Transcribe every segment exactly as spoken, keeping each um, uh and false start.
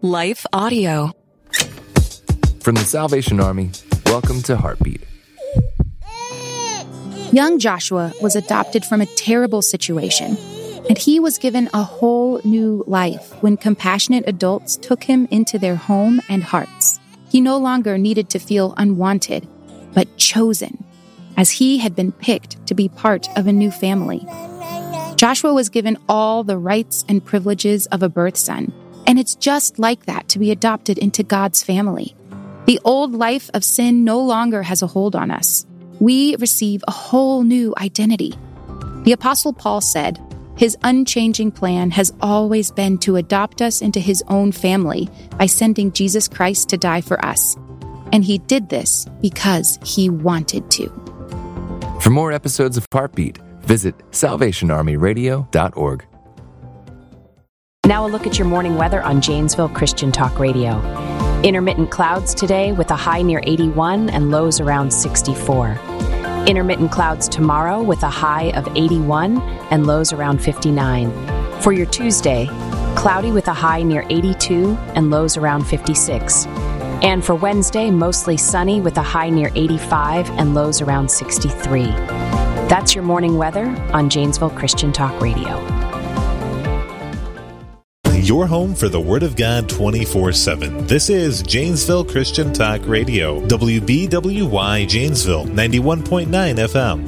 Life Audio. From the Salvation Army, welcome to Heartbeat. Young Joshua was adopted from a terrible situation, and he was given a whole new life when compassionate adults took him into their home and hearts. He no longer needed to feel unwanted, but chosen, as he had been picked to be part of a new family. Joshua was given all the rights and privileges of a birth son, and it's just like that to be adopted into God's family. The old life of sin no longer has a hold on us. We receive a whole new identity. The Apostle Paul said, his unchanging plan has always been to adopt us into his own family by sending Jesus Christ to die for us. And he did this because he wanted to. For more episodes of Heartbeat, visit salvation army radio dot org. Now a look at your morning weather on Janesville Christian Talk Radio. Intermittent clouds today with a high near eighty-one and lows around sixty-four. Intermittent clouds tomorrow with a high of eighty-one and lows around fifty-nine. For your Tuesday, cloudy with a high near eighty-two and lows around fifty-six. And for Wednesday, mostly sunny with a high near eighty-five and lows around sixty-three. That's your morning weather on Janesville Christian Talk Radio. Your home for the Word of God twenty-four seven. This is Janesville Christian Talk Radio. W B W Y Janesville, ninety-one point nine F M.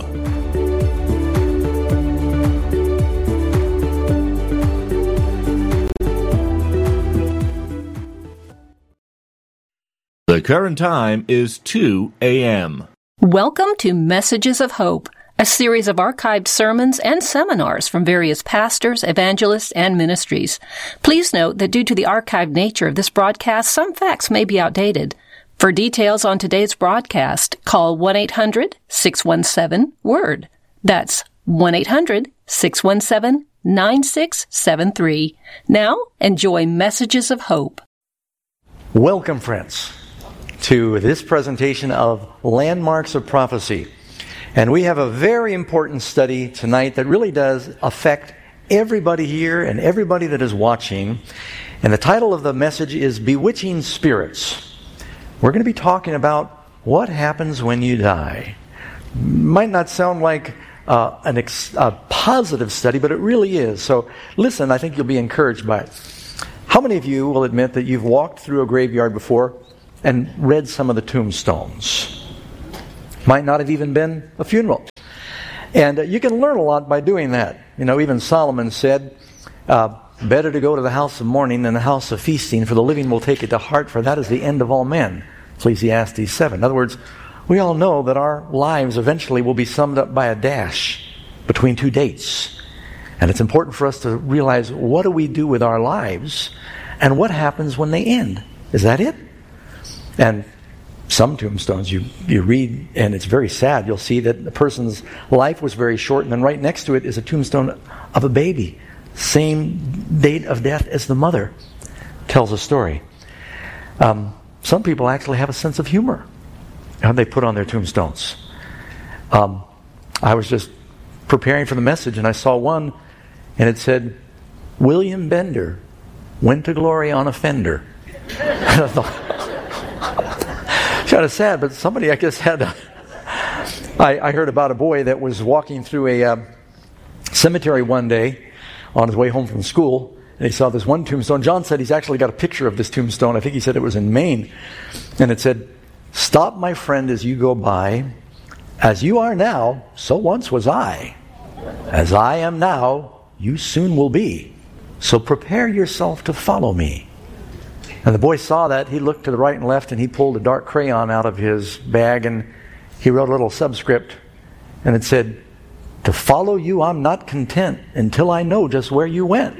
The current time is two a.m. Welcome to Messages of Hope, a series of archived sermons and seminars from various pastors, evangelists, and ministries. Please note that due to the archived nature of this broadcast, some facts may be outdated. For details on today's broadcast, call one eight hundred six one seven WORD. That's one eight hundred six one seven nine six seven three. Now, enjoy Messages of Hope. Welcome, friends, to this presentation of Landmarks of Prophecy. And we have a very important study tonight that really does affect everybody here and everybody that is watching. And the title of the message is Bewitching Spirits. We're going to be talking about what happens when you die. Might not sound like uh, an ex- a positive study, but it really is. So listen, I think you'll be encouraged by it. How many of you will admit that you've walked through a graveyard before and read some of the tombstones? Might not have even been a funeral. And uh, you can learn a lot by doing that. You know, even Solomon said, uh, better to go to the house of mourning than the house of feasting, for the living will take it to heart, for that is the end of all men. Ecclesiastes seven. In other words, we all know that our lives eventually will be summed up by a dash between two dates. And it's important for us to realize, what do we do with our lives and what happens when they end? Is that it? And some tombstones you, you read, and it's very sad. You'll see that the person's life was very short, and then right next to it is a tombstone of a baby. Same date of death as the mother. Tells a story. Um, some people actually have a sense of humor. How they put on their tombstones. Um, I was just preparing for the message, and I saw one, and it said, William Bender went to glory on a fender. I thought, kind of sad, but somebody, I guess, had a, I, I heard about a boy that was walking through a uh, cemetery one day on his way home from school, and he saw this one tombstone. John said he's actually got a picture of this tombstone. I think he said it was in Maine. And it said, stop, my friend, as you go by. As you are now, so once was I. As I am now, you soon will be. So prepare yourself to follow me. And the boy saw that. He looked to the right and left, and he pulled a dark crayon out of his bag, and he wrote a little subscript. And it said, to follow you I'm not content until I know just where you went.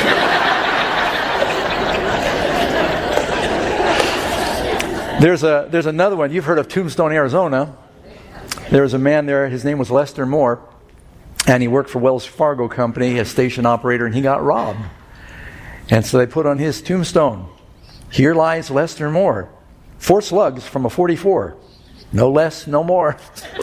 there's a there's another one. You've heard of Tombstone, Arizona. There was a man there. His name was Lester Moore. And he worked for Wells Fargo Company, a station operator, and he got robbed. And so they put on his tombstone, here lies Lester Moore. Four slugs from a forty-four. No less, no more.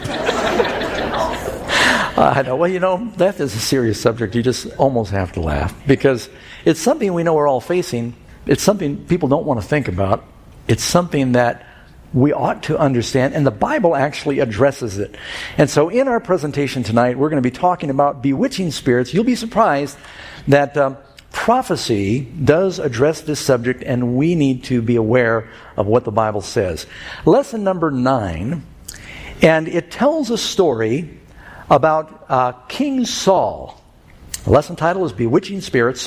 I know. Well, you know, death is a serious subject. You just almost have to laugh because it's something we know we're all facing, it's something people don't want to think about. It's something that we ought to understand, and the Bible actually addresses it. And so in our presentation tonight, we're going to be talking about bewitching spirits. You'll be surprised that um, prophecy does address this subject, and we need to be aware of what the Bible says. Lesson number nine, and it tells a story about uh, King Saul. The lesson title is Bewitching Spirits.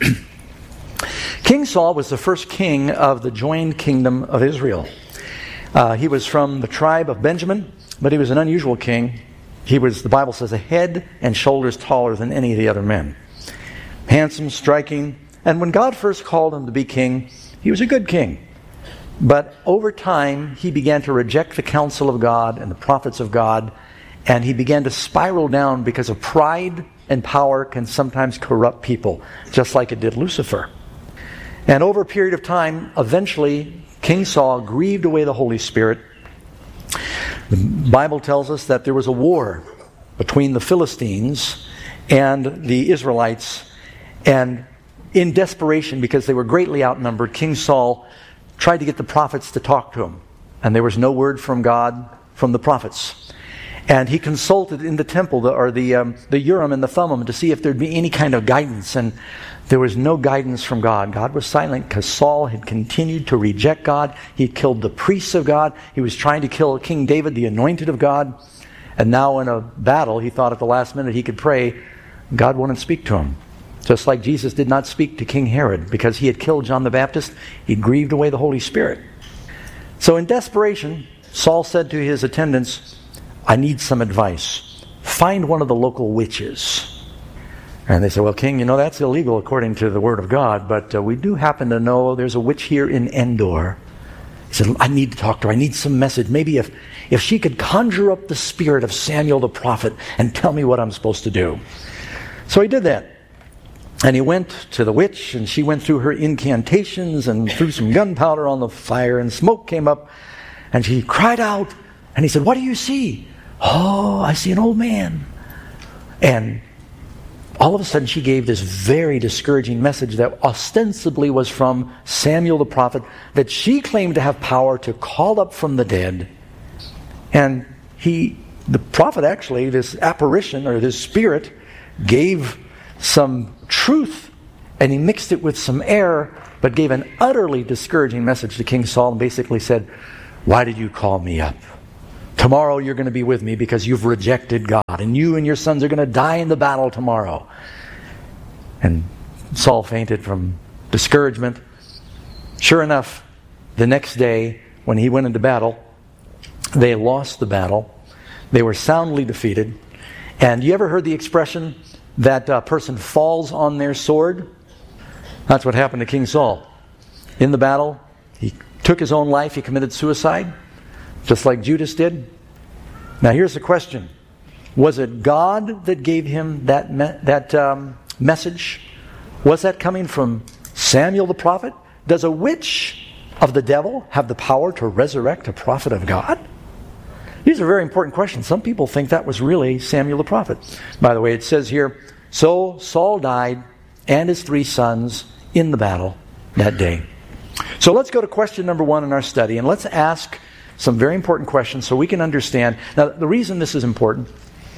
King Saul was the first king of the joined kingdom of Israel. Uh, he was from the tribe of Benjamin, but he was an unusual king. He was, the Bible says, a head and shoulders taller than any of the other men. Handsome, striking, and when God first called him to be king, he was a good king. But over time, he began to reject the counsel of God and the prophets of God, and he began to spiral down because of pride, and power can sometimes corrupt people, just like it did Lucifer. And over a period of time, eventually, King Saul grieved away the Holy Spirit. The Bible tells us that there was a war between the Philistines and the Israelites. And in desperation, because they were greatly outnumbered, King Saul tried to get the prophets to talk to him. And there was no word from God from the prophets. And he consulted in the temple, the, or the um, the Urim and the Thummim, to see if there'd be any kind of guidance. And there was no guidance from God. God was silent because Saul had continued to reject God. He had killed the priests of God. He was trying to kill King David, the anointed of God. And now in a battle, he thought at the last minute he could pray. God wouldn't speak to him. Just like Jesus did not speak to King Herod because he had killed John the Baptist. He grieved away the Holy Spirit. So in desperation, Saul said to his attendants, I need some advice. Find one of the local witches. And they said, well, King, you know, that's illegal according to the Word of God, but uh, we do happen to know there's a witch here in Endor. He said, I need to talk to her. I need some message. Maybe if, if she could conjure up the spirit of Samuel the prophet and tell me what I'm supposed to do. So he did that. And he went to the witch, and she went through her incantations and threw some gunpowder on the fire, and smoke came up, and she cried out, and he said, what do you see? Oh, I see an old man. And all of a sudden she gave this very discouraging message that ostensibly was from Samuel the prophet, that she claimed to have power to call up from the dead. And he, the prophet actually, this apparition or this spirit, gave some truth and he mixed it with some error, but gave an utterly discouraging message to King Saul and basically said, why did you call me up? Tomorrow you're going to be with me because you've rejected God, and you and your sons are going to die in the battle tomorrow. And Saul fainted from discouragement. Sure enough, the next day when he went into battle, they lost the battle. They were soundly defeated. And you ever heard the expression that a person falls on their sword? That's what happened to King Saul. In the battle, he took his own life. He committed suicide, just like Judas did. Now here's the question. Was it God that gave him that me- that um, message? Was that coming from Samuel the prophet? Does a witch of the devil have the power to resurrect a prophet of God? These are very important questions. Some people think that was really Samuel the prophet. By the way, it says here, so Saul died and his three sons in the battle that day. So let's go to question number one in our study, and let's ask some very important questions so we can understand. Now, the reason this is important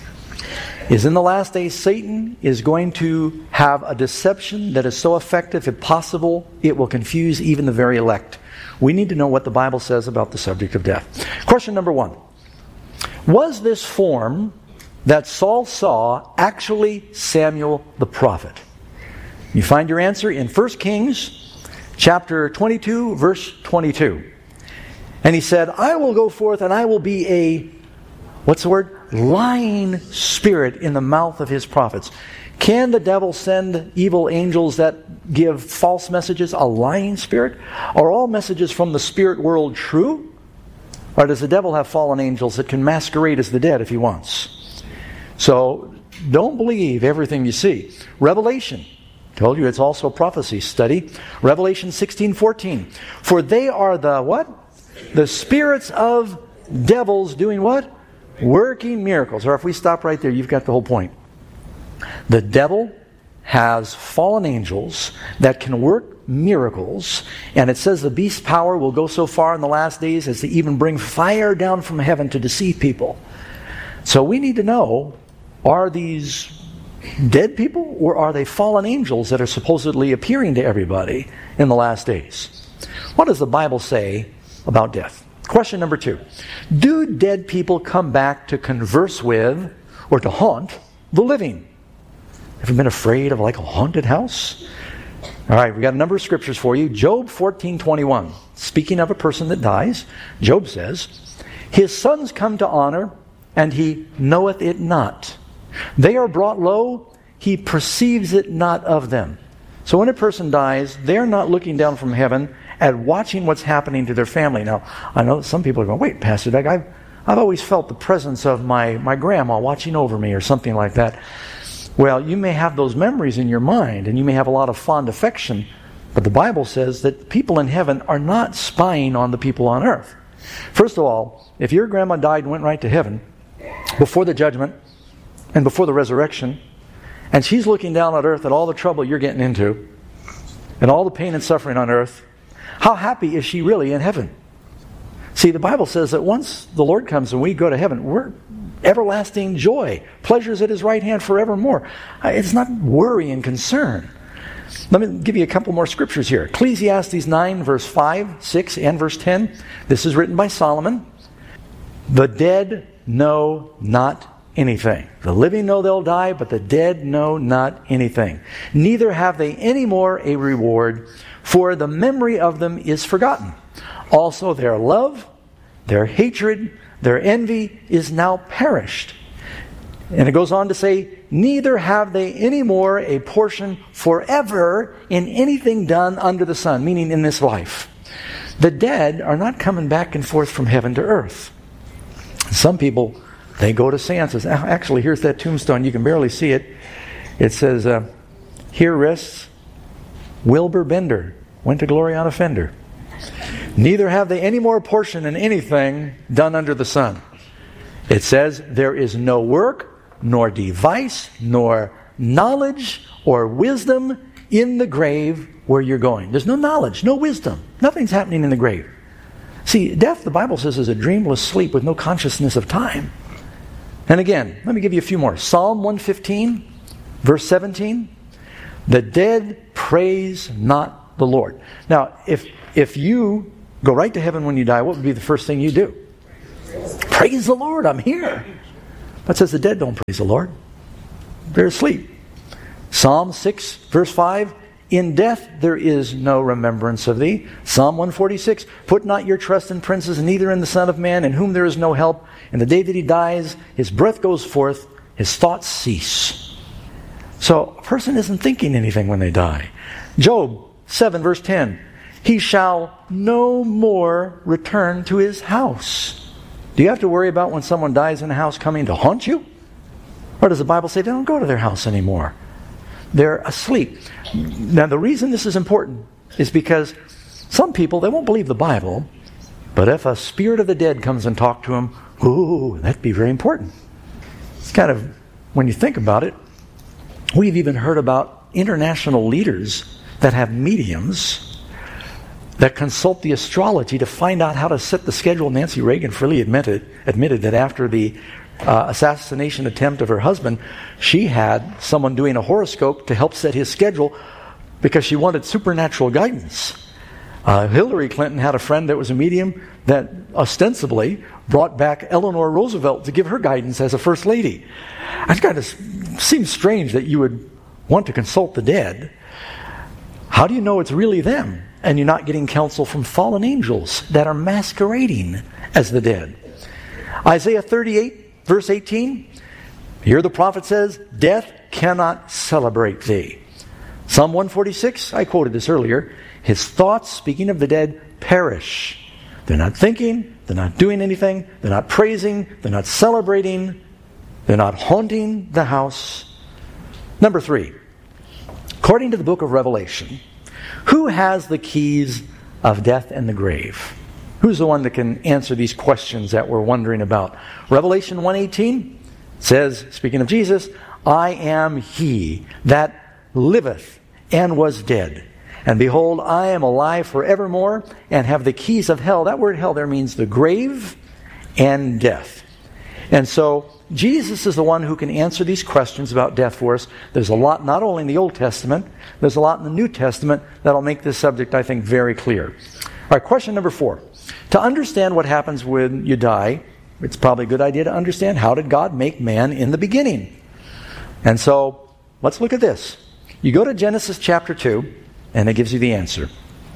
is in the last days, Satan is going to have a deception that is so effective, if possible, it will confuse even the very elect. We need to know what the Bible says about the subject of death. Question number one. Was this form that Saul saw actually Samuel the prophet? You find your answer in First Kings chapter twenty-two, verse twenty-two. And he said, I will go forth and I will be a, what's the word? Lying spirit in the mouth of his prophets. Can the devil send evil angels that give false messages? A lying spirit? Are all messages from the spirit world true? Or does the devil have fallen angels that can masquerade as the dead if he wants? So, don't believe everything you see. Revelation. Told you it's also a prophecy study. Revelation sixteen fourteen. For they are the what? The spirits of devils doing what? Working miracles. Or if we stop right there, you've got the whole point. The devil has fallen angels that can work miracles, and it says the beast's power will go so far in the last days as to even bring fire down from heaven to deceive people. So we need to know, are these dead people, or are they fallen angels that are supposedly appearing to everybody in the last days? What does the Bible say about death? Question number two. Do dead people come back to converse with or to haunt the living? Have you been afraid of like a haunted house? All right, we got a number of scriptures for you. Job fourteen twenty-one. Speaking of a person that dies, Job says, his sons come to honor, and he knoweth it not. They are brought low, he perceives it not of them. So when a person dies, they're not looking down from heaven at watching what's happening to their family. Now, I know some people are going, wait, Pastor Doug, I've, I've always felt the presence of my, my grandma watching over me or something like that. Well, you may have those memories in your mind, and you may have a lot of fond affection, but the Bible says that people in heaven are not spying on the people on earth. First of all, if your grandma died and went right to heaven before the judgment and before the resurrection, and she's looking down on earth at all the trouble you're getting into and all the pain and suffering on earth, how happy is she really in heaven? See, the Bible says that once the Lord comes and we go to heaven, we're everlasting joy, pleasures at his right hand forevermore. It's not worry and concern. Let me give you a couple more scriptures here. Ecclesiastes nine, verse five, six, and verse ten. This is written by Solomon. The dead know not anything. The living know they'll die, but the dead know not anything. Neither have they any more a reward, for the memory of them is forgotten. Also their love, their hatred, their envy is now perished. And it goes on to say, neither have they any more a portion forever in anything done under the sun, meaning in this life. The dead are not coming back and forth from heaven to earth. Some people, they go to seances. Actually, here's that tombstone. You can barely see it. It says, uh, here rests Wilbur Bender, went to glory on a fender. Neither have they any more portion in anything done under the sun. It says, there is no work, nor device, nor knowledge, or wisdom in the grave where you're going. There's no knowledge, no wisdom. Nothing's happening in the grave. See, death, the Bible says, is a dreamless sleep with no consciousness of time. And again, let me give you a few more. Psalm one fifteen, verse seventeen. The dead praise not the Lord. Now, if if you go right to heaven when you die, what would be the first thing you do? Praise the Lord, I'm here. But it says the dead don't praise the Lord. They're asleep. Psalm six, verse five. In death there is no remembrance of thee. Psalm one forty-six. Put not your trust in princes, neither in the Son of Man, in whom there is no help. In the day that he dies, his breath goes forth, his thoughts cease. So a person isn't thinking anything when they die. Job seven, verse ten. He shall no more return to his house. Do you have to worry about when someone dies in a house coming to haunt you? Or does the Bible say they don't go to their house anymore? They're asleep. Now the reason this is important is because some people, they won't believe the Bible, but if a spirit of the dead comes and talks to them, ooh, that'd be very important. It's kind of, when you think about it, we've even heard about international leaders that have mediums that consult the astrology to find out how to set the schedule. Nancy Reagan freely admitted, admitted that after the uh, assassination attempt of her husband, she had someone doing a horoscope to help set his schedule because she wanted supernatural guidance. Uh, Hillary Clinton had a friend that was a medium that ostensibly brought back Eleanor Roosevelt to give her guidance as a first lady. It kind of seems strange that you would want to consult the dead. How do you know it's really them? And you're not getting counsel from fallen angels that are masquerading as the dead. Isaiah thirty-eight, verse eighteen. Here the prophet says, death cannot celebrate thee. Psalm one forty-six, I quoted this earlier. His thoughts, speaking of the dead, perish. They're not thinking, they're not doing anything, they're not praising, they're not celebrating, they're not haunting the house. Number three, according to the book of Revelation, who has the keys of death and the grave? Who's the one that can answer these questions that we're wondering about? Revelation one eighteen says, speaking of Jesus, I am he that liveth and was dead. And behold, I am alive forevermore and have the keys of hell. That word hell there means the grave and death. And so Jesus is the one who can answer these questions about death for us. There's a lot, not only in the Old Testament, there's a lot in the New Testament that'll make this subject, I think, very clear. All right, question number four. To understand what happens when you die, it's probably a good idea to understand how did God make man in the beginning. And so, let's look at this. You go to Genesis chapter two, and it gives you the answer.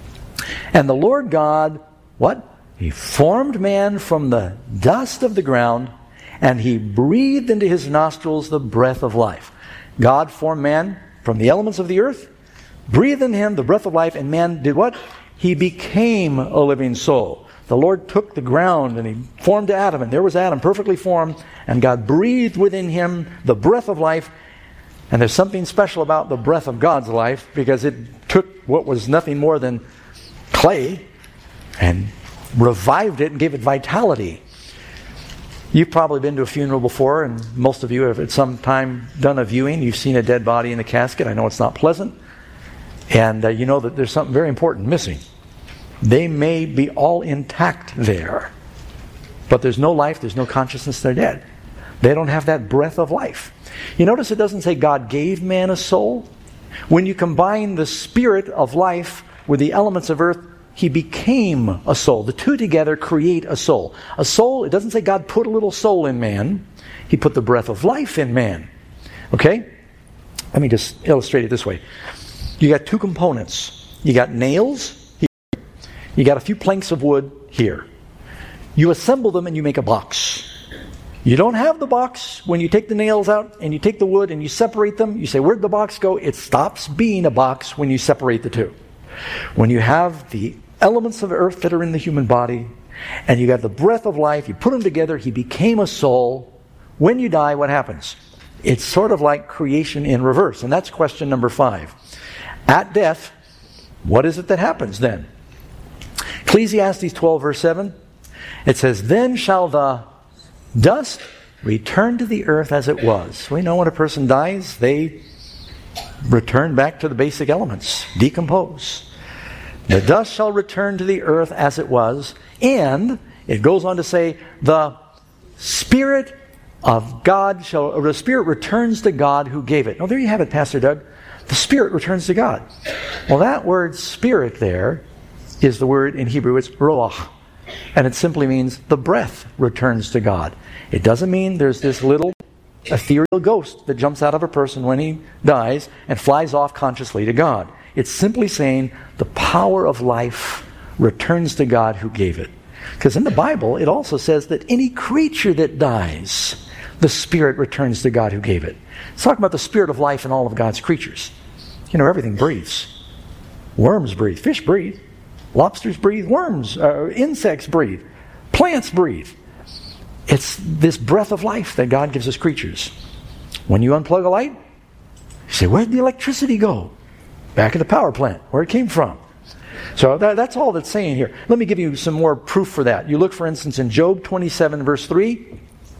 And the Lord God, what? He formed man from the dust of the ground, and He breathed into his nostrils the breath of life. God formed man from the elements of the earth, breathed in him the breath of life, and man did what? He became a living soul. The Lord took the ground and He formed Adam, and there was Adam perfectly formed, and God breathed within him the breath of life. And there's something special about the breath of God's life, because it took what was nothing more than clay and revived it and gave it vitality. You've probably been to a funeral before, and most of you have at some time done a viewing. You've seen a dead body in the casket. I know it's not pleasant. And uh, you know that there's something very important missing. They may be all intact there, but there's no life, there's no consciousness, they're dead. They don't have that breath of life. You notice it doesn't say God gave man a soul. When you combine the spirit of life with the elements of earth, he became a soul. The two together create a soul. A soul, it doesn't say God put a little soul in man. He put the breath of life in man. Okay? Let me just illustrate it this way. You got two components. You got nails here. You got a few planks of wood here. You assemble them and you make a box. You don't have the box when you take the nails out and you take the wood and you separate them. You say, where'd the box go? It stops being a box when you separate the two. When you have the elements of earth that are in the human body and you got the breath of life, you put them together, he became a soul. When you die, what happens? It's sort of like creation in reverse. And that's question number five. At death, what is it that happens then? Ecclesiastes twelve verse seven, it says, then shall the dust return to the earth as it was. We know when a person dies, they return back to the basic elements, decompose. The dust shall return to the earth as it was, and it goes on to say, the Spirit of God shall, or the Spirit returns to God who gave it. Oh, there you have it, Pastor Doug. The Spirit returns to God. Well, that word Spirit there is the word in Hebrew, it's ruach. And it simply means the breath returns to God. It doesn't mean there's this little ethereal ghost that jumps out of a person when he dies and flies off consciously to God. It's simply saying the power of life returns to God who gave it. Because in the Bible, it also says that any creature that dies, the Spirit returns to God who gave it. It's talking about the Spirit of life in all of God's creatures. You know, everything breathes. Worms breathe. Fish breathe. Lobsters breathe. Worms, uh, insects breathe. Plants breathe. It's this breath of life that God gives us creatures. When you unplug a light, you say, where'd the electricity go? Back in the power plant, where it came from. So that, that's all that's saying here. Let me give you some more proof for that. You look, for instance, in Job twenty-seven, verse three.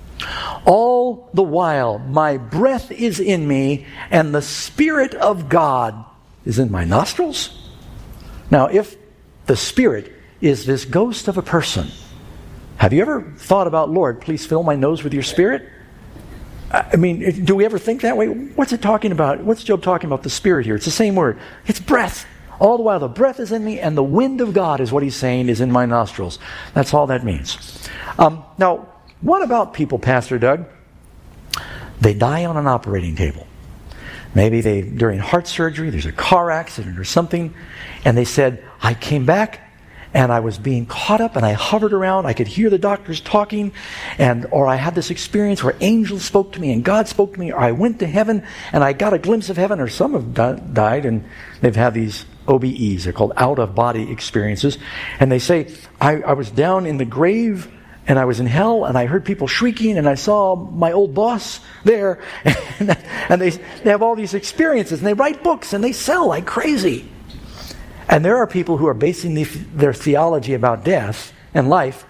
All the while my breath is in me, and the Spirit of God is in my nostrils. Now, if the Spirit is this ghost of a person, have you ever thought about, Lord, please fill my nose with your Spirit? I mean, do we ever think that way? What's it talking about? What's Job talking about, the Spirit here? It's the same word. It's breath. All the while the breath is in me, and the wind of God is what he's saying is in my nostrils. That's all that means. Um, now, what about people, Pastor Doug? They die on an operating table. Maybe they, during heart surgery, there's a car accident or something, and they said, I came back, and I was being caught up, and I hovered around. I could hear the doctors talking, and or I had this experience where angels spoke to me, and God spoke to me, or I went to heaven, and I got a glimpse of heaven, or some have di- died, and they've had these O B Es. They're called out-of-body experiences. And they say, I, I was down in the grave, and I was in hell, and I heard people shrieking, and I saw my old boss there, and, and they, they have all these experiences, and they write books, and they sell like crazy. And there are people who are basing the, their theology about death and life,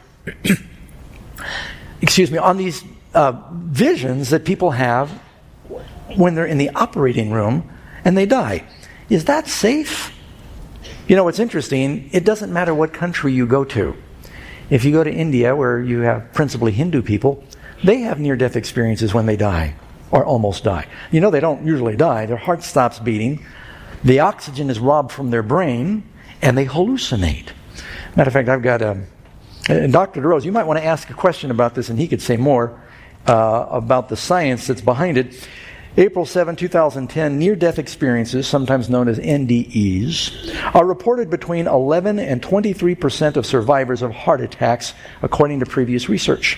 excuse me, on these uh, visions that people have when they're in the operating room and they die. Is that safe? You know, what's interesting, it doesn't matter what country you go to. If you go to India, where you have principally Hindu people, they have near-death experiences when they die, or almost die. You know, they don't usually die. Their heart stops beating. The oxygen is robbed from their brain, and they hallucinate. Matter of fact, I've got a... And Doctor DeRose, you might want to ask a question about this, and he could say more uh, about the science that's behind it. April seventh, twenty ten, near-death experiences, sometimes known as N D Es, are reported between eleven and twenty-three percent of survivors of heart attacks, according to previous research.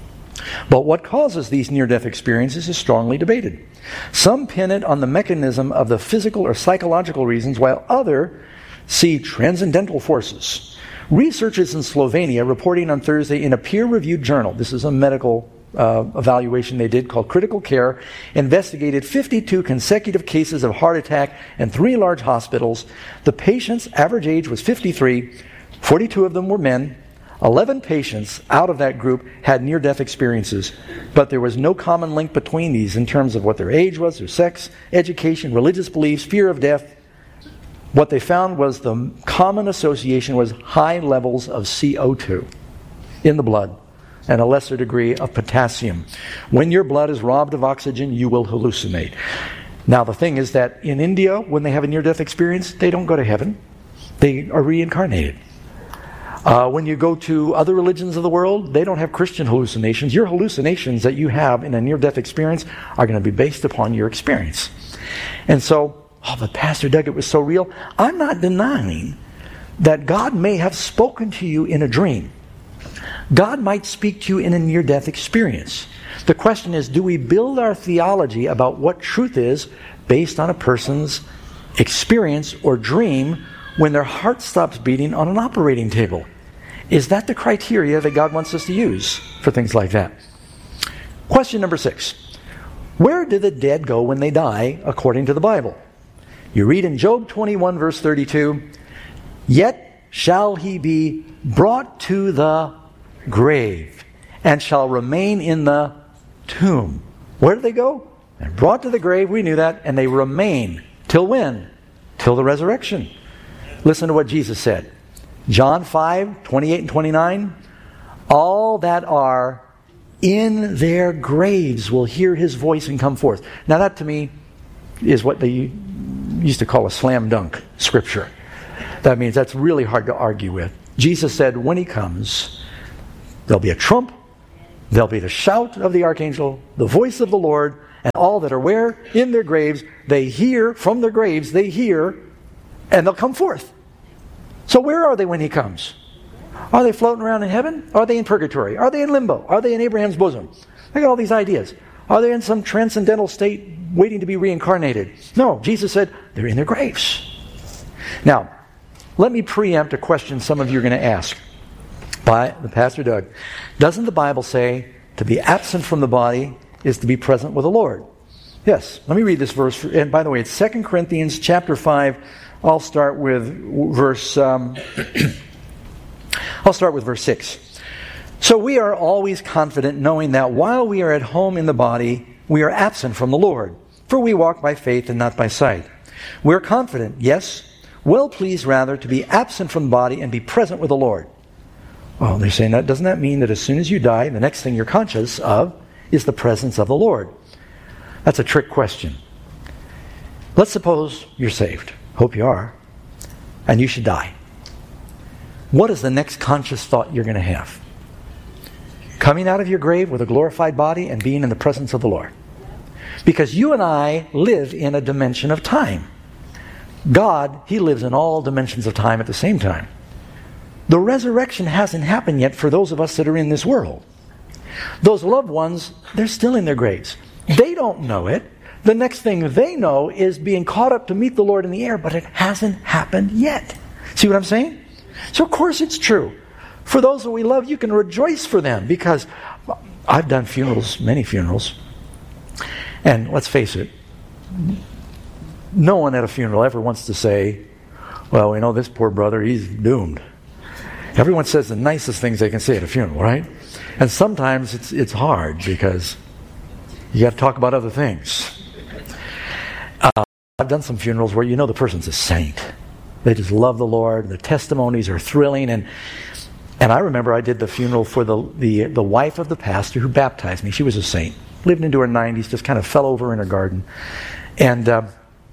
But what causes these near-death experiences is strongly debated. Some pin it on the mechanism of the physical or psychological reasons, while others see transcendental forces. Researchers in Slovenia reporting on Thursday in a peer-reviewed journal, this is a medical uh, evaluation they did called Critical Care, investigated fifty-two consecutive cases of heart attack in three large hospitals. The patients' average age was fifty-three, forty-two of them were men. eleven patients out of that group had near-death experiences, but there was no common link between these in terms of what their age was, their sex, education, religious beliefs, fear of death. What they found was the common association was high levels of C O two in the blood and a lesser degree of potassium. When your blood is robbed of oxygen, you will hallucinate. Now, the thing is that in India, when they have a near-death experience, they don't go to heaven. They are reincarnated. Uh, when you go to other religions of the world, they don't have Christian hallucinations. Your hallucinations that you have in a near-death experience are going to be based upon your experience. And so, oh, but Pastor Doug, it was so real. I'm not denying that God may have spoken to you in a dream. God might speak to you in a near-death experience. The question is, do we build our theology about what truth is based on a person's experience or dream when their heart stops beating on an operating table? Is that the criteria that God wants us to use for things like that? Question number six. Where do the dead go when they die according to the Bible? You read in Job twenty-one, verse thirty-two, "Yet shall he be brought to the grave, and shall remain in the tomb." Where do they go? They're brought to the grave, we knew that, and they remain. Till when? Till the resurrection. Listen to what Jesus said. John five, twenty-eight and twenty-nine. "All that are in their graves will hear his voice and come forth." Now that to me is what they used to call a slam dunk scripture. That means that's really hard to argue with. Jesus said when he comes, there'll be a trump, there'll be the shout of the archangel, the voice of the Lord, and all that are where? In their graves. They hear from their graves, they hear, and they'll come forth. So where are they when he comes? Are they floating around in heaven? Are they in purgatory? Are they in limbo? Are they in Abraham's bosom? I got all these ideas. Are they in some transcendental state waiting to be reincarnated? No, Jesus said they're in their graves. Now, let me preempt a question some of you are going to ask by the Pastor Doug. Doesn't the Bible say to be absent from the body is to be present with the Lord? Yes. Let me read this verse. And by the way, it's Second Corinthians chapter five. I'll start with verse um, I'll start with verse six. "So we are always confident, knowing that while we are at home in the body, we are absent from the Lord. For we walk by faith and not by sight. We are confident, yes, well pleased rather, to be absent from the body and be present with the Lord." Well, they're saying that, doesn't that mean that as soon as you die, the next thing you're conscious of is the presence of the Lord? That's a trick question. Let's suppose you're saved. Hope you are. And you should die. What is the next conscious thought you're going to have? Coming out of your grave with a glorified body and being in the presence of the Lord. Because you and I live in a dimension of time. God, He lives in all dimensions of time at the same time. The resurrection hasn't happened yet for those of us that are in this world. Those loved ones, they're still in their graves. They don't know it. The next thing they know is being caught up to meet the Lord in the air, but it hasn't happened yet. See what I'm saying? So of course it's true. For those that we love, you can rejoice for them, because I've done funerals, many funerals. And let's face it, no one at a funeral ever wants to say, well, we know this poor brother, he's doomed. Everyone says the nicest things they can say at a funeral, right? And sometimes it's it's hard because you got to talk about other things. Uh, I've done some funerals where you know the person's a saint. They just love the Lord. The testimonies are thrilling. And and I remember I did the funeral for the, the, the wife of the pastor who baptized me. She was a saint. Lived into her nineties, just kind of fell over in her garden. And uh,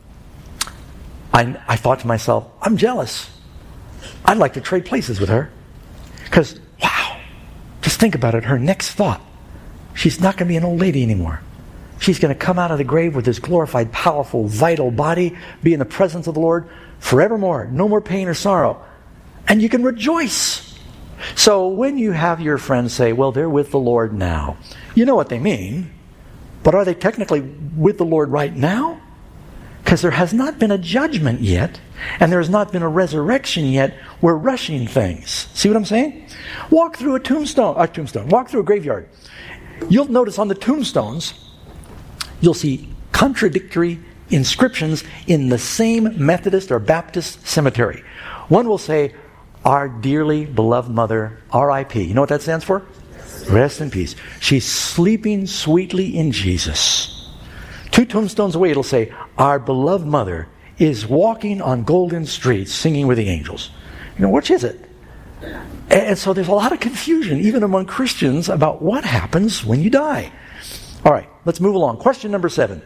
I, I thought to myself, I'm jealous. I'd like to trade places with her. Because, wow, just think about it. Her next thought, she's not going to be an old lady anymore. She's going to come out of the grave with this glorified, powerful, vital body, be in the presence of the Lord forevermore. No more pain or sorrow. And you can rejoice. So when you have your friends say, well, they're with the Lord now, you know what they mean. But are they technically with the Lord right now? Because there has not been a judgment yet, and there has not been a resurrection yet. We're rushing things. See what I'm saying? Walk through a tombstone, a tombstone. Walk through a graveyard. You'll notice on the tombstones, you'll see contradictory inscriptions in the same Methodist or Baptist cemetery. One will say, our dearly beloved mother, R I P. You know what that stands for? Rest in peace. She's sleeping sweetly in Jesus. Two tombstones away, it'll say, our beloved mother is walking on golden streets singing with the angels. You know, which is it? And so there's a lot of confusion, even among Christians, about what happens when you die. All right, let's move along. Question number seven.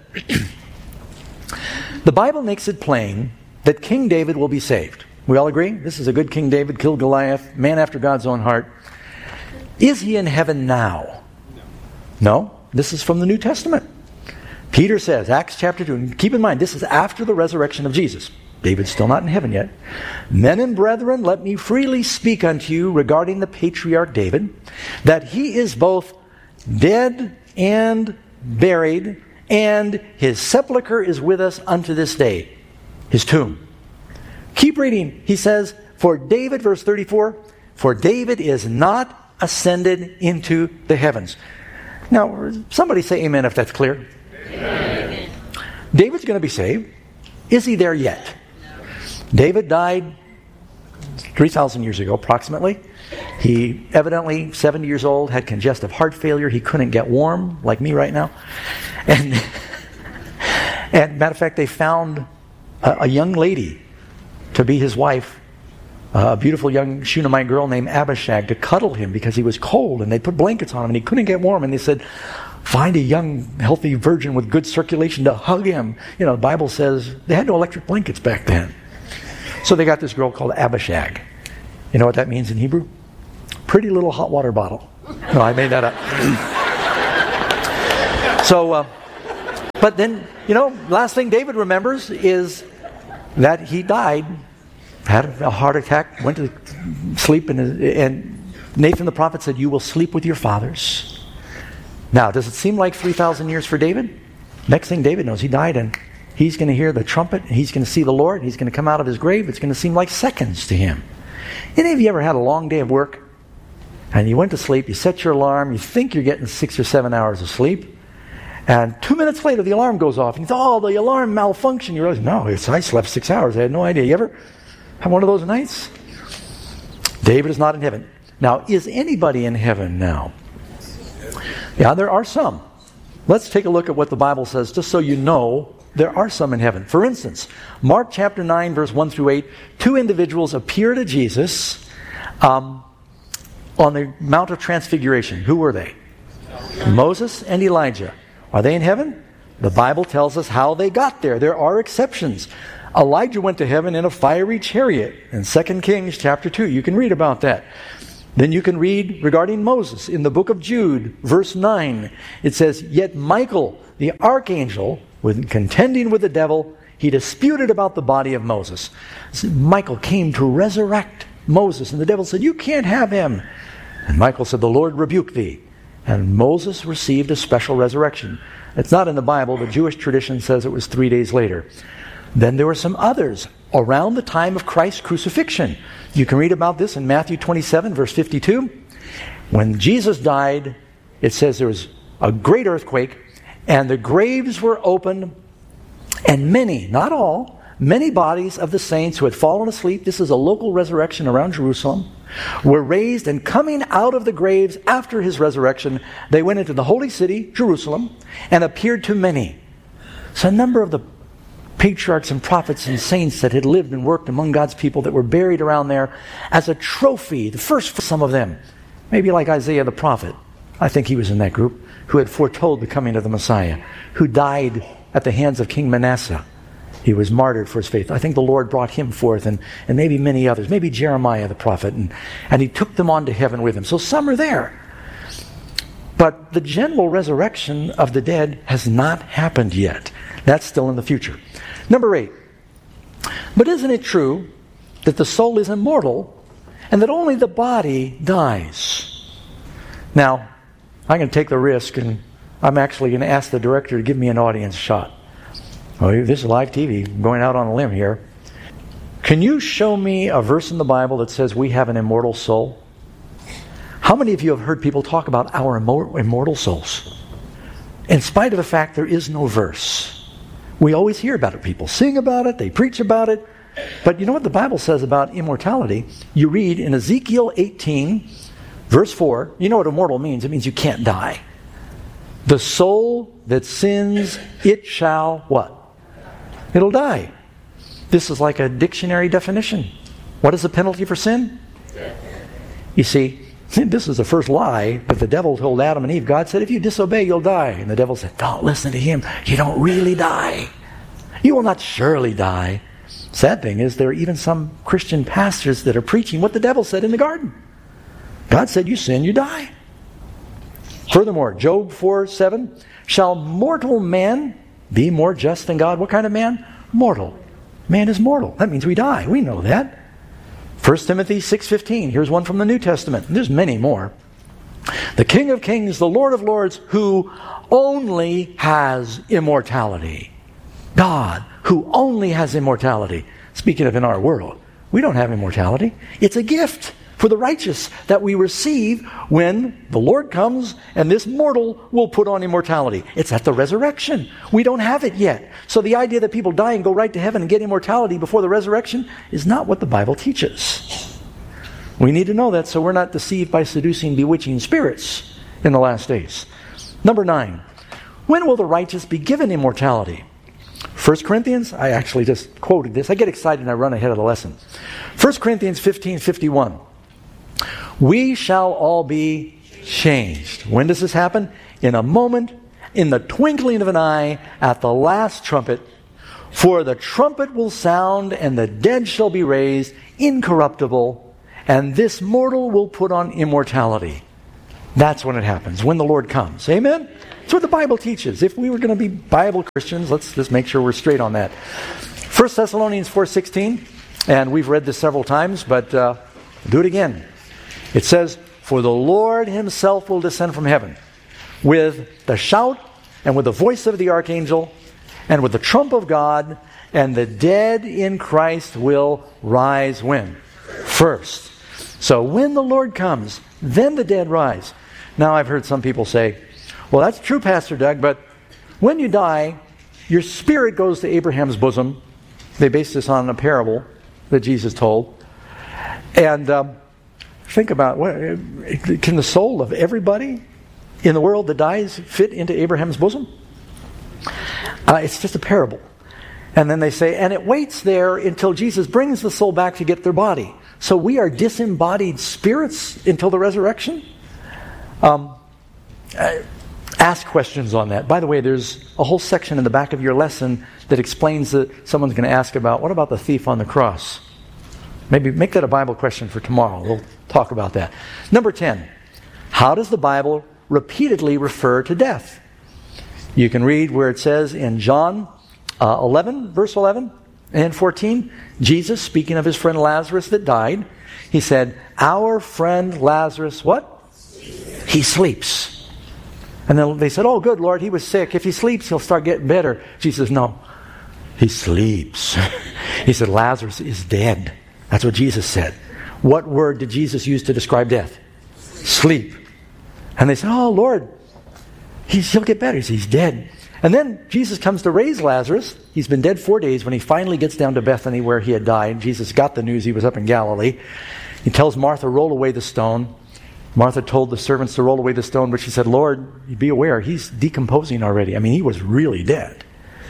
The Bible makes it plain that King David will be saved. We all agree? This is a good King David, killed Goliath, man after God's own heart. Is he in heaven now? No. This is from the New Testament. Peter says, Acts chapter two, and keep in mind, this is after the resurrection of Jesus. David's still not in heaven yet. Men and brethren, let me freely speak unto you regarding the patriarch David, that he is both dead and buried, and his sepulchre is with us unto this day. His tomb. Keep reading. He says, for David, verse thirty-four, for David is not ascended into the heavens. Now, somebody say amen if that's clear. Amen. David's going to be saved. Is he there yet? No. David died three thousand years ago, approximately. He evidently, seventy years old, had congestive heart failure. He couldn't get warm, like me right now. And, and matter of fact, they found a, a young lady to be his wife, a beautiful young Shunammite girl named Abishag, to cuddle him because he was cold, and they put blankets on him and he couldn't get warm, and they said, find a young, healthy virgin with good circulation to hug him. You know, the Bible says they had no electric blankets back then. So they got this girl called Abishag. You know what that means in Hebrew? Pretty little hot water bottle. No, I made that up. so, uh, but then, you know, last thing David remembers is that he died, had a heart attack, went to sleep, and, and Nathan the prophet said, you will sleep with your fathers. Now, does it seem like three thousand years for David? Next thing David knows, he died, and he's going to hear the trumpet, and he's going to see the Lord, he's going to come out of his grave. It's going to seem like seconds to him. Any of you ever had a long day of work, and you went to sleep, you set your alarm, you think you're getting six or seven hours of sleep, and two minutes later the alarm goes off, and you think, oh, the alarm malfunctioned. You realize, no, it's, I slept six hours. I had no idea. You ever have one of those nights? David is not in heaven. Now, is anybody in heaven now? Yeah, there are some. Let's take a look at what the Bible says, just so you know there are some in heaven. For instance, Mark chapter nine, verse one through eight, two individuals appear to Jesus um, on the Mount of Transfiguration. Who were they? Moses and Elijah. Are they in heaven? The Bible tells us how they got there. There are exceptions. Elijah went to heaven in a fiery chariot in Second Kings chapter two. You can read about that. Then you can read regarding Moses in the book of Jude, verse nine. It says, yet Michael, the archangel, when contending with the devil, he disputed about the body of Moses. Michael came to resurrect Moses, and the devil said, you can't have him. And Michael said, the Lord rebuke thee. And Moses received a special resurrection. It's not in the Bible, but Jewish tradition says it was three days later. Then there were some others around the time of Christ's crucifixion. You can read about this in Matthew twenty-seven, verse fifty-two. When Jesus died, it says there was a great earthquake, and the graves were opened, and many, not all, many bodies of the saints who had fallen asleep, this is a local resurrection around Jerusalem, were raised, and coming out of the graves after his resurrection, they went into the holy city, Jerusalem, and appeared to many. So a number of the patriarchs and prophets and saints that had lived and worked among God's people that were buried around there as a trophy, the first for some of them. Maybe like Isaiah the prophet, I think he was in that group, who had foretold the coming of the Messiah, who died at the hands of King Manasseh. He was martyred for his faith. I think the Lord brought him forth, and, and maybe many others, maybe Jeremiah the prophet, and, and he took them on to heaven with him. So some are there. But the general resurrection of the dead has not happened yet. That's still in the future. Number eight. But isn't it true that the soul is immortal and that only the body dies? Now, I'm going to take the risk, and I'm actually going to ask the director to give me an audience shot. Oh, this is live T V. I'm going out on a limb here. Can you show me a verse in the Bible that says we have an immortal soul? How many of you have heard people talk about our immortal souls? In spite of the fact there is no verse. We always hear about it. People sing about it. They preach about it. But you know what the Bible says about immortality? You read in Ezekiel eighteen, verse four. You know what immortal means? It means you can't die. The soul that sins, it shall what? It'll die. This is like a dictionary definition. What is the penalty for sin? You see, this is the first lie that the devil told Adam and Eve. God said, if you disobey, you'll die. And the devil said, don't listen to him. You don't really die. You will not surely die. Sad thing is, there are even some Christian pastors that are preaching what the devil said in the garden. God said, you sin, you die. Furthermore, Job four seven, shall mortal man be more just than God? What kind of man? Mortal. Man is mortal. That means we die. We know that. First Timothy six fifteen. Here's one from the New Testament. There's many more. The King of Kings, the Lord of Lords, who only has immortality. God, who only has immortality. Speaking of in our world, we don't have immortality. It's a gift for the righteous that we receive when the Lord comes, and this mortal will put on immortality. It's at the resurrection. We don't have it yet. So the idea that people die and go right to heaven and get immortality before the resurrection is not what the Bible teaches. We need to know that so we're not deceived by seducing, bewitching spirits in the last days. Number nine. When will the righteous be given immortality? First Corinthians, I actually just quoted this. I get excited and I run ahead of the lesson. First Corinthians fifteen fifty-one. We shall all be changed. When does this happen? In a moment, in the twinkling of an eye, at the last trumpet. For the trumpet will sound, and the dead shall be raised incorruptible, and this mortal will put on immortality. That's when it happens, when the Lord comes. Amen? That's what the Bible teaches. If we were going to be Bible Christians, let's just make sure we're straight on that. First Thessalonians four sixteen, and we've read this several times, but uh, do it again. It says, for the Lord himself will descend from heaven with the shout and with the voice of the archangel and with the trump of God, and the dead in Christ will rise when? First. So when the Lord comes, then the dead rise. Now I've heard some people say, well, that's true, Pastor Doug, but when you die, your spirit goes to Abraham's bosom. They base this on a parable that Jesus told. And um, think about, what, can the soul of everybody in the world that dies fit into Abraham's bosom? Uh, it's just a parable. And then they say, and it waits there until Jesus brings the soul back to get their body. So we are disembodied spirits until the resurrection? Um, uh, ask questions on that. By the way, there's a whole section in the back of your lesson that explains that someone's going to ask about, what about the thief on the cross? Maybe make that a Bible question for tomorrow. We'll talk about that. Number ten. How does the Bible repeatedly refer to death? You can read where it says in John uh, eleven, verse eleven and fourteen, Jesus, speaking of his friend Lazarus that died, he said, our friend Lazarus, what? He sleeps. And then they said, oh, good, Lord, he was sick. If he sleeps, he'll start getting better. Jesus says, no, he sleeps. He said, Lazarus is dead. That's what Jesus said. What word did Jesus use to describe death? Sleep. And they said, oh, Lord, he's, he'll get better. He says, he's dead. And then Jesus comes to raise Lazarus. He's been dead four days. When he finally gets down to Bethany where he had died, Jesus got the news he was up in Galilee. He tells Martha, roll away the stone. Martha told the servants to roll away the stone, but she said, Lord, be aware, he's decomposing already. I mean, he was really dead.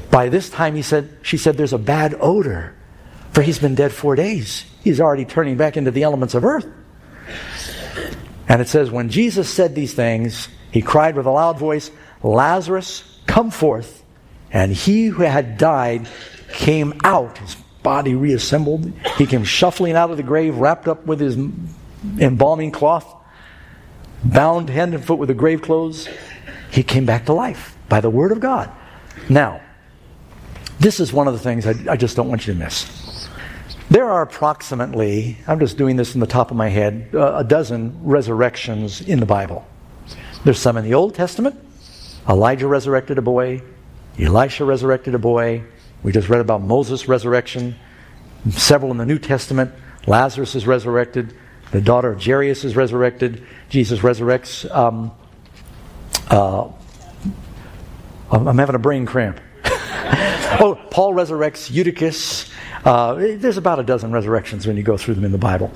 By this time, he said, she said, there's a bad odor, for he's been dead four days. He's already turning back into the elements of earth. And it says, when Jesus said these things, he cried with a loud voice, Lazarus, come forth. And he who had died came out, his body reassembled. He came shuffling out of the grave, wrapped up with his embalming cloth, bound hand and foot with the grave clothes. He came back to life by the word of God. Now, this is one of the things I, I just don't want you to miss. There are approximately, I'm just doing this in the top of my head, uh, a dozen resurrections in the Bible. There's some in the Old Testament. Elijah resurrected a boy. Elisha resurrected a boy. We just read about Moses' resurrection. Several in the New Testament. Lazarus is resurrected. The daughter of Jairus is resurrected. Jesus resurrects. Um, uh, I'm having a brain cramp. Oh, Paul resurrects Eutychus. Uh, there's about a dozen resurrections when you go through them in the Bible.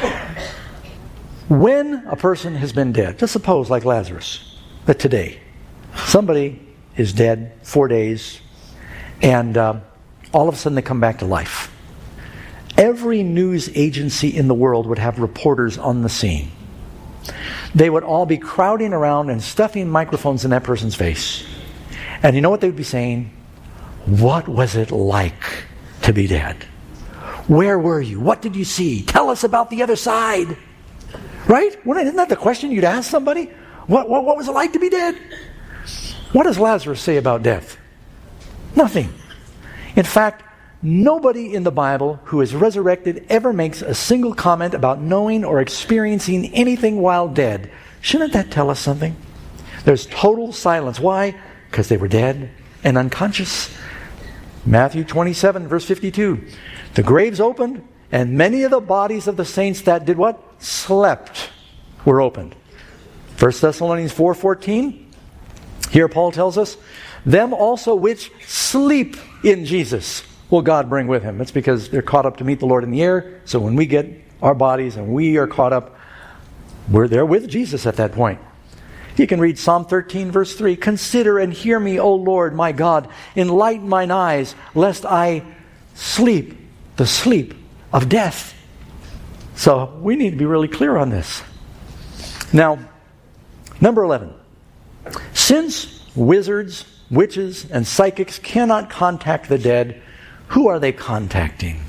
When a person has been dead, just suppose like Lazarus, that today somebody is dead four days and uh, all of a sudden they come back to life. Every news agency in the world would have reporters on the scene. They would all be crowding around and stuffing microphones in that person's face. And you know what they would be saying? What was it like to be dead? Where were you? What did you see? Tell us about the other side. Right? Well, isn't that the question you'd ask somebody? What, what, what was it like to be dead? What does Lazarus say about death? Nothing. In fact, nobody in the Bible who is resurrected ever makes a single comment about knowing or experiencing anything while dead. Shouldn't that tell us something? There's total silence. Why? Because they were dead and unconscious. Matthew twenty-seven, verse fifty-two. The graves opened, and many of the bodies of the saints that did what? Slept were opened. First Thessalonians four fourteen. Here Paul tells us, them also which sleep in Jesus will God bring with him. That's because they're caught up to meet the Lord in the air. So when we get our bodies and we are caught up, we're there with Jesus at that point. You can read Psalm thirteen, verse three. Consider and hear me, O Lord, my God. Enlighten mine eyes, lest I sleep the sleep of death. So we need to be really clear on this. Now, number eleven. Since wizards, witches, and psychics cannot contact the dead, who are they contacting?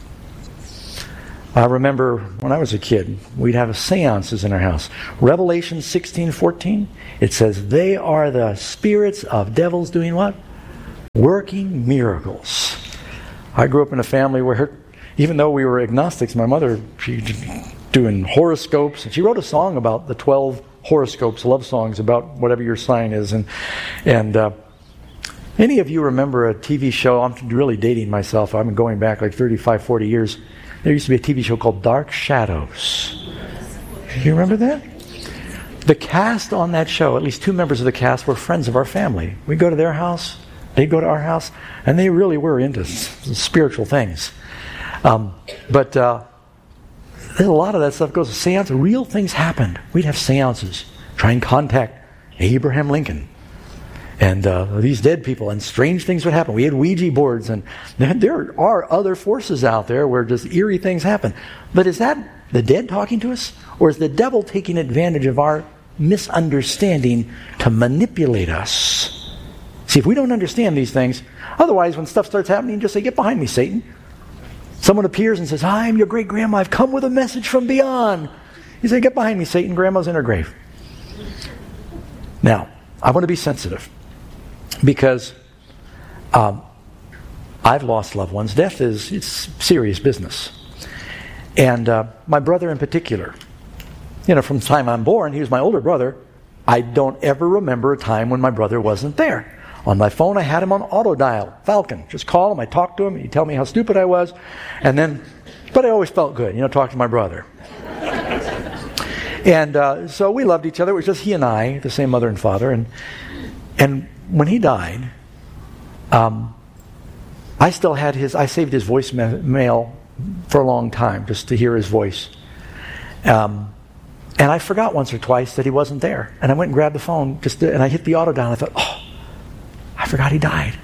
I remember when I was a kid, we'd have seances in our house. Revelation sixteen fourteen, it says, they are the spirits of devils doing what? Working miracles. I grew up in a family where, her, even though we were agnostics, my mother, she doing horoscopes, and she wrote a song about the twelve horoscopes, love songs about whatever your sign is. And, and uh, any of you remember a T V show? I'm really dating myself. I'm going back like thirty-five, forty years. There used to be a T V show called Dark Shadows. Do you remember that? The cast on that show, at least two members of the cast, were friends of our family. We'd go to their house, they'd go to our house, and they really were into s- spiritual things. Um, but uh, a lot of that stuff goes to seance. Real things happened. We'd have seances, try and contact Abraham Lincoln and uh, these dead people, and strange things would happen. We had Ouija boards, and there are other forces out there where just eerie things happen. But is that the dead talking to us? Or is the devil taking advantage of our misunderstanding to manipulate us? See, if we don't understand these things, otherwise when stuff starts happening, just say, get behind me, Satan. Someone appears and says, I'm your great-grandma, I've come with a message from beyond. You say, get behind me, Satan, Grandma's in her grave. Now, I want to be sensitive. Because um, I've lost loved ones. Death is it's serious business. And uh, my brother in particular, you know, from the time I'm born, he was my older brother. I don't ever remember a time when my brother wasn't there. On my phone, I had him on auto dial, Falcon. Just call him, I talk to him, he'd tell me how stupid I was. And then, but I always felt good, you know, talking to my brother. And uh, so we loved each other. It was just he and I, the same mother and father. And and when he died, um, I still had his, I saved his voicemail for a long time just to hear his voice. Um, and I forgot once or twice that he wasn't there. And I went and grabbed the phone just to, and I hit the auto dial and I thought, oh, I forgot he died.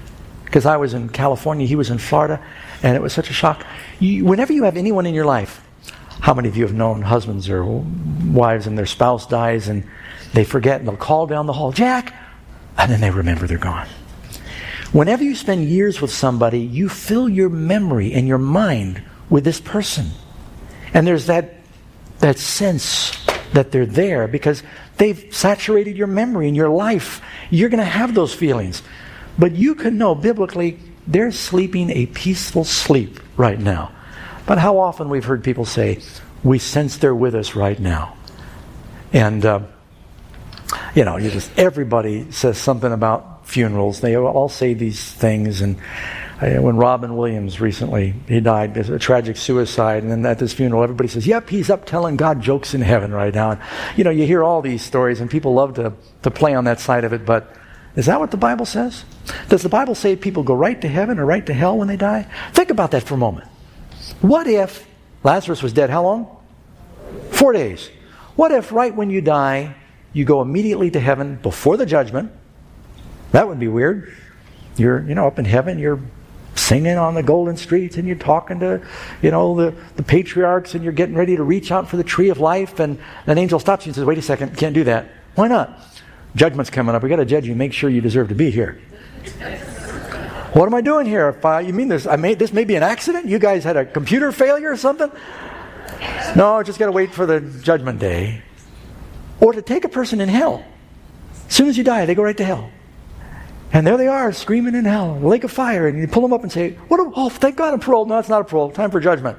because I was in California, he was in Florida, and it was such a shock. You, whenever you have anyone in your life, how many of you have known husbands or wives and their spouse dies and they forget and they'll call down the hall, Jack, and then they remember they're gone. Whenever you spend years with somebody, you fill your memory and your mind with this person. And there's that that sense that they're there because they've saturated your memory and your life. You're going to have those feelings. But you can know biblically they're sleeping a peaceful sleep right now. But how often we've heard people say, we sense they're with us right now. And, uh, you know, you just everybody says something about funerals. They all say these things. And uh, when Robin Williams recently, he died, a tragic suicide. And then at this funeral, everybody says, yep, he's up telling God jokes in heaven right now. And, you know, you hear all these stories and people love to, to play on that side of it. But is that what the Bible says? Does the Bible say people go right to heaven or right to hell when they die? Think about that for a moment. What if Lazarus was dead how long? Four days. What if right when you die, you go immediately to heaven before the judgment? That would be weird. You're, you know, up in heaven, you're singing on the golden streets and you're talking to, you know, the, the patriarchs and you're getting ready to reach out for the tree of life, and an angel stops you and says, wait a second, can't do that. Why not? Judgment's coming up. We've got to judge you, make sure you deserve to be here. What am I doing here? If I, you mean this, I made, this may be an accident? You guys had a computer failure or something? No, just got to wait for the judgment day. Or to take a person in hell. As soon as you die, they go right to hell. And there they are, screaming in hell, lake of fire. And you pull them up and say, "What? A, oh, thank God I'm paroled." No, it's not a parole. Time for judgment.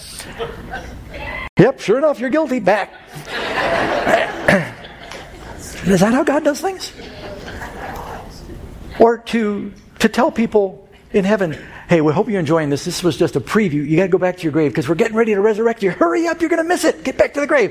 Yep, sure enough, you're guilty. Back. Is that how God does things? Or to to tell people in heaven, hey, we hope you're enjoying this. This was just a preview. You got to go back to your grave because we're getting ready to resurrect you. Hurry up, you're going to miss it. Get back to the grave.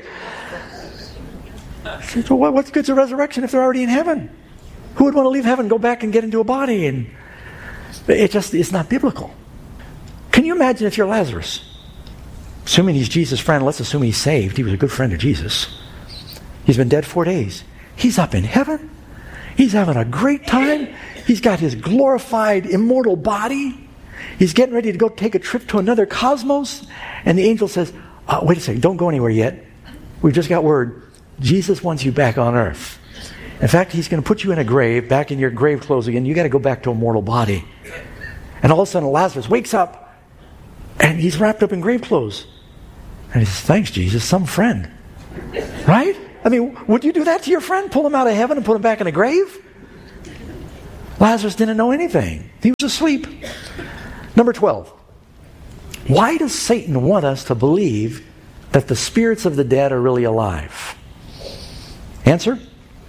So what's good's a resurrection if they're already in heaven? Who would want to leave heaven, go back and get into a body? And it just it's not biblical. Can you imagine if you're Lazarus? Assuming he's Jesus' friend, let's assume he's saved. He was a good friend of Jesus. He's been dead four days. He's up in heaven. He's having a great time. He's got his glorified, immortal body. He's getting ready to go take a trip to another cosmos. And the angel says, oh, wait a second, don't go anywhere yet. We've just got word. Jesus wants you back on earth. In fact, he's going to put you in a grave, back in your grave clothes again. You got to go back to a mortal body. And all of a sudden, Lazarus wakes up, and he's wrapped up in grave clothes. And he says, thanks, Jesus, some friend. Right? I mean, would you do that to your friend? Pull him out of heaven and put him back in a grave? Lazarus didn't know anything. He was asleep. Number twelve. Why does Satan want us to believe that the spirits of the dead are really alive? Answer?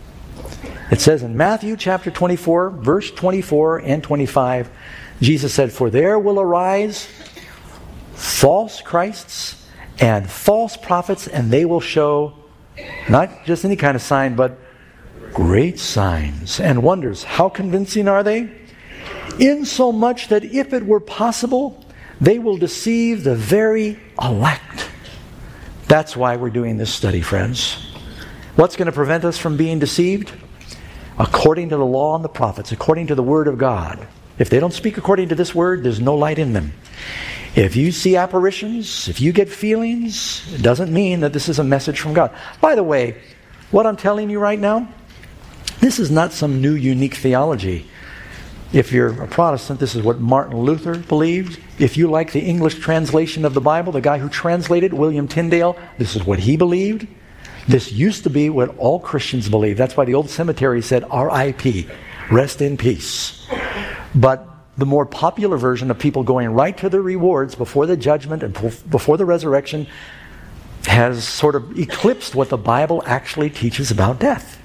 It says in Matthew chapter twenty-four, verse twenty-four and twenty-five, Jesus said, for there will arise false Christs and false prophets, and they will show not just any kind of sign, but great signs and wonders. How convincing are they? Insomuch that if it were possible, they will deceive the very elect. That's why we're doing this study, friends. What's going to prevent us from being deceived? According to the law and the prophets, according to the Word of God. If they don't speak according to this Word, there's no light in them. If you see apparitions, if you get feelings, it doesn't mean that this is a message from God. By the way, what I'm telling you right now, this is not some new, unique theology. If you're a Protestant, this is what Martin Luther believed. If you like the English translation of the Bible, the guy who translated, William Tyndale, this is what he believed. This used to be what all Christians believe. That's why the old cemetery said R I P, rest in peace. But the more popular version of people going right to their rewards before the judgment and before the resurrection has sort of eclipsed what the Bible actually teaches about death.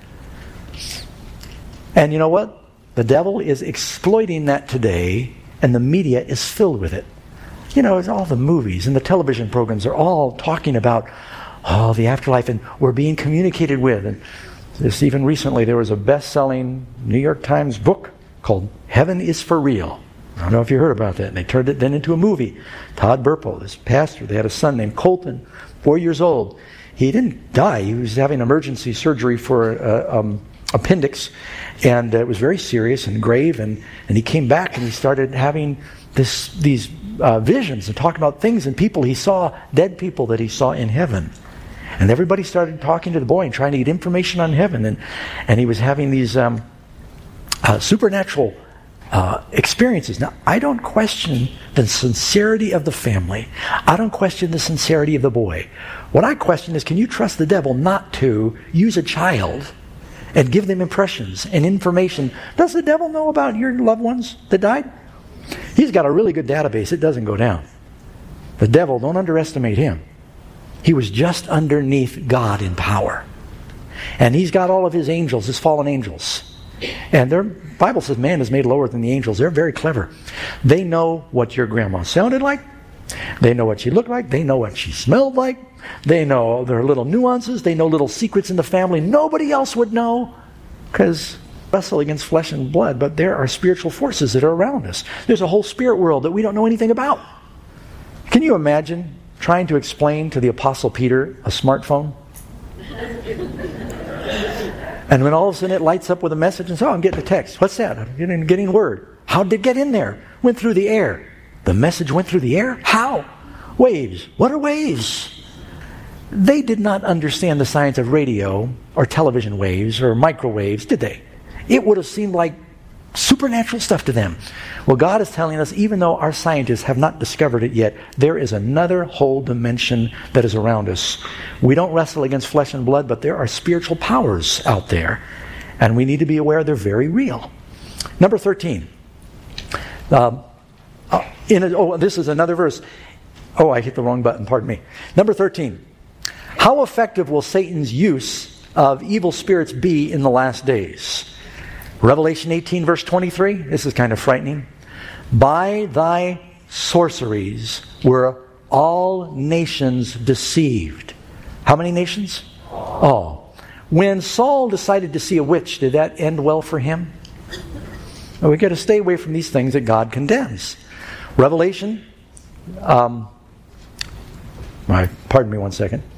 And you know what? The devil is exploiting that today, and the media is filled with it. You know, it's all the movies and the television programs are all talking about oh, the afterlife, and we're being communicated with. And this, even recently, there was a best-selling New York Times book called Heaven is for Real. I don't know if you heard about that. And they turned it then into a movie. Todd Burpo, this pastor, they had a son named Colton, four years old. He didn't die. He was having emergency surgery for a, um, appendix, and uh, it was very serious and grave, and, and he came back and he started having this these uh, visions and talking about things and people he saw, dead people that he saw in heaven. And everybody started talking to the boy and trying to get information on heaven, and, and he was having these um, uh, supernatural uh, experiences. Now, I don't question the sincerity of the family. I don't question the sincerity of the boy. What I question is, can you trust the devil not to use a child and give them impressions and information? Does the devil know about your loved ones that died? He's got a really good database. It doesn't go down. The devil, don't underestimate him. He was just underneath God in power. And he's got all of his angels, his fallen angels. And the Bible says man is made lower than the angels. They're very clever. They know what your grandma sounded like. They know what she looked like. They know what she smelled like. They know their little nuances. They know little secrets in the family nobody else would know, because we wrestle against flesh and blood, but there are spiritual forces that are around us. There's a whole spirit world that we don't know anything about. Can you imagine trying to explain to the Apostle Peter a smartphone? And when all of a sudden it lights up with a message and says, oh, I'm getting a text. What's that? I'm getting, getting a word. How did it get in there? Went through the air. The message went through the air? How? Waves. What are waves? They did not understand the science of radio or television waves or microwaves, did they? It would have seemed like supernatural stuff to them. Well, God is telling us, even though our scientists have not discovered it yet, there is another whole dimension that is around us. We don't wrestle against flesh and blood, but there are spiritual powers out there, and we need to be aware they're very real. Number thirteen. Um, uh, in a, oh, this is another verse. Oh, I hit the wrong button, pardon me. Number thirteen. How effective will Satan's use of evil spirits be in the last days? Revelation eighteen, verse twenty-three. This is kind of frightening. By thy sorceries were all nations deceived. How many nations? All. When Saul decided to see a witch, did that end well for him? Well, we've got to stay away from these things that God condemns. Revelation, um, pardon me one second.